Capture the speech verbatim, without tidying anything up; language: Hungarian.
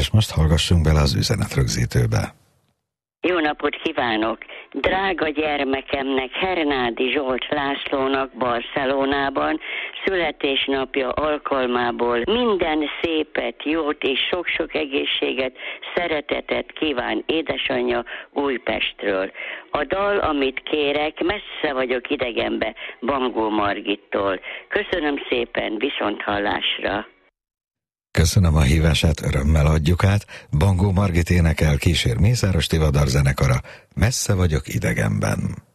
és most hallgassunk bele az üzenetrögzítőbe. Jó napot kívánok! Drága gyermekemnek, Hernádi Zsolt Lászlónak Barcelonában születésnapja alkalmából minden szépet, jót és sok-sok egészséget, szeretetet kíván édesanyja Újpestről. A dal, amit kérek, Messze vagyok idegenbe, Bangó Margittól. Köszönöm szépen, viszonthallásra! Köszönöm a hívását, örömmel adjuk át. Bangó Margit énekel, kísér Mészáros Tivadar zenekara, Messze vagyok idegenben.